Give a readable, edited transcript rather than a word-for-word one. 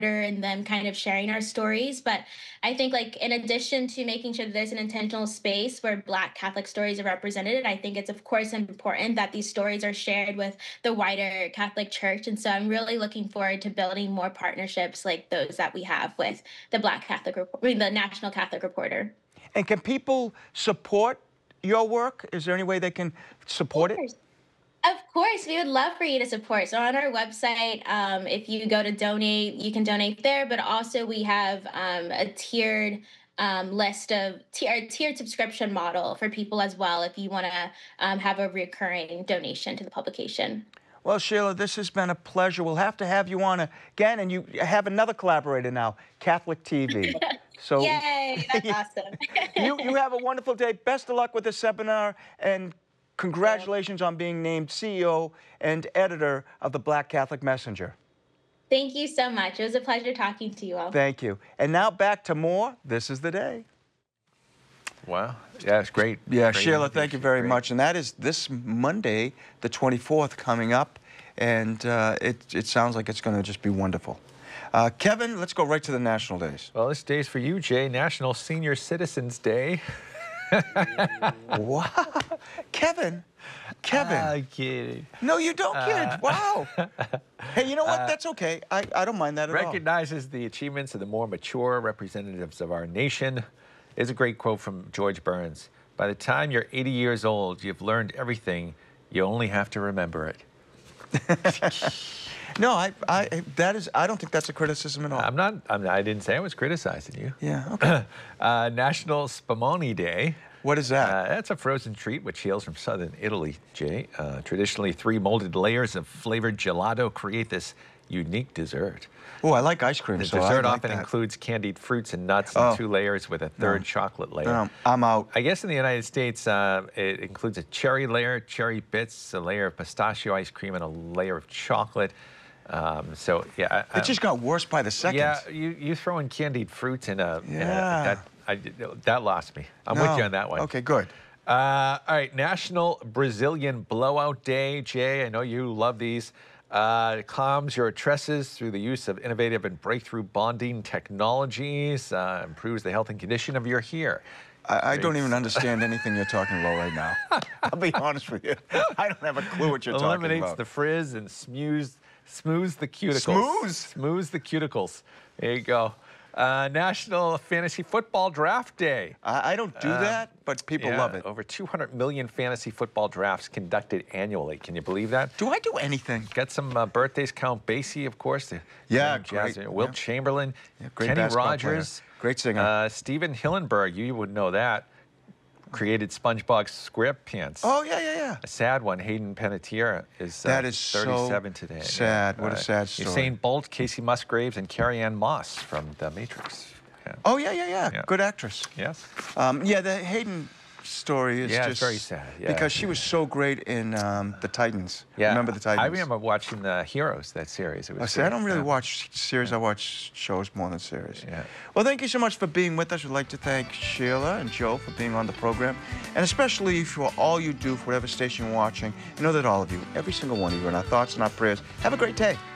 and them kind of sharing our stories. But I think, like, in addition to making sure that there's an intentional space where Black Catholic stories are represented, I think it's of course important that these stories are shared with the wider Catholic Church. And so I'm really looking forward to building more partnerships like those that we have with the Black Catholic, the National Catholic Reporter. And can people support your work? Is there any way they can support it? Of course, we would love for you to support. So on our website, if you go to donate, you can donate there. But also, we have a tiered list of our tiered subscription model for people as well. If you want to have a recurring donation to the publication. Well, Sheila, this has been a pleasure. We'll have to have you on again, and you have another collaborator now, Catholic TV. So, yay! That's awesome. you have a wonderful day. Best of luck with the seminar, and congratulations on being named CEO and editor of the Black Catholic Messenger. Thank you so much. It was a pleasure talking to you all. Thank you. And now back to more. This is the day. Wow. Yeah, it's great. Yeah, great Sheila, thank you very great. much. And that is this Monday, the 24th, coming up. And it sounds like it's going to just be wonderful. Kevin, let's go right to the national days. Well, this day's for you, Jay. National Senior Citizens Day. Wow. Kevin. I'm kidding. No, you don't kid. Wow. Hey, you know what? That's okay. I don't mind that at all. Recognizes the achievements of the more mature representatives of our nation. Is a great quote from George Burns. By the time you're 80 years old, you've learned everything. You only have to remember it. No, I don't think that's a criticism at all. I didn't say I was criticizing you. Yeah, okay. National Spumoni Day. What is that? That's a frozen treat which hails from southern Italy, Jay. Traditionally, 3 molded layers of flavored gelato create this unique dessert. Oh, I like ice cream. The so dessert like often that. includes candied fruits and nuts and 2 layers with a third chocolate layer. No, I'm out. I guess in the United States, it includes a cherry layer, cherry bits, a layer of pistachio ice cream, and a layer of chocolate. So, yeah. It just got worse by the second. Yeah, you throw in candied fruits in Yeah. that lost me. I'm with you on that one. Okay, good. All right, National Brazilian Blowout Day. Jay, I know you love these. It calms your tresses through the use of innovative and breakthrough bonding technologies, improves the health and condition of your hair. I don't even understand anything you're talking about right now. I'll be honest with you. I don't have a clue what you're talking about. Eliminates the frizz and smooths the cuticles. Smooths the cuticles. There you go. National Fantasy Football Draft Day. I don't do that, but people love it. Over 200 million fantasy football drafts conducted annually. Can you believe that? Do I do anything? Got some birthdays. Count Basie, of course. Great. Wilt Chamberlain. Great Kenny basketball Rogers. player. Great singer. Steven Hillenburg, you would know that. Created SpongeBob SquarePants. Oh, yeah. A sad one. Hayden Panettiere is, that is 37 so today. Sad. What a sad story. Usain Bolt, Casey Musgraves, and Carrie-Anne Moss from The Matrix. Yeah. Oh, yeah. Good actress. Yes. Yeah, the Hayden story is it's just very sad. Yeah. Because she was so great in the Titans. Yeah. Remember the Titans? I remember watching the Heroes, that series. It was I don't really watch series. I watch shows more than series. Yeah. Well, thank you so much for being with us. We'd like to thank Sheila and Joe for being on the program, and especially for all you do for whatever station you're watching. You know that all of you, every single one of you, in our thoughts and our prayers. Have a great day.